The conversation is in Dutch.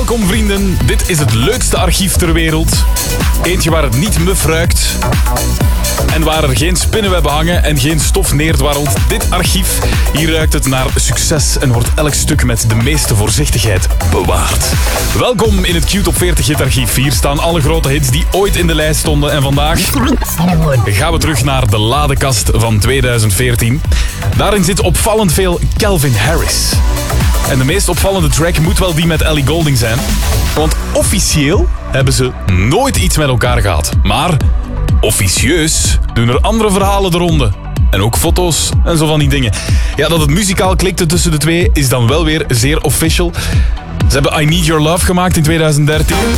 Welkom vrienden, dit is het leukste archief ter wereld. Eentje waar het niet muf ruikt. En waar er geen spinnenwebben hangen en geen stof neerdwarrelt. Dit archief, hier ruikt het naar succes en wordt elk stuk met de meeste voorzichtigheid bewaard. Welkom in het Q-Top 40 hitarchief. Hier staan alle grote hits die ooit in de lijst stonden. En vandaag gaan we terug naar de ladekast van 2014. Daarin zit opvallend veel Calvin Harris. En de meest opvallende track moet wel die met Ellie Goulding zijn. Want officieel hebben ze nooit iets met elkaar gehad. Maar officieus doen er andere verhalen de ronde. En ook foto's en zo van die dingen. Ja, dat het muzikaal klikte tussen de twee is dan wel weer zeer official. Ze hebben I Need Your Love gemaakt in 2013.